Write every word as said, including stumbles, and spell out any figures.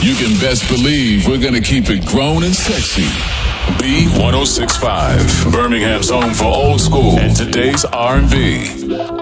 you can best believe we're gonna keep it grown and sexy. B one oh six point five, Birmingham's home for old school and today's R and B.